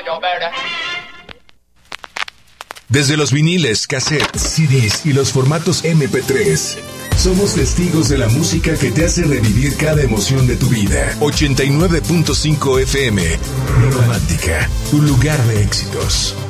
Desde los viniles, cassettes, CDs y los formatos MP3, somos testigos de la música que te hace revivir cada emoción de tu vida. 89.5 FM, Romántica, tu lugar de éxitos.